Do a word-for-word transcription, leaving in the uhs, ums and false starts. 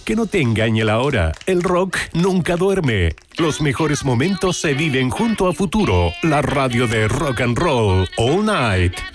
Que no te engañe la hora, el rock nunca duerme. Los mejores momentos se viven junto a Futuro, la radio de rock and roll, all night.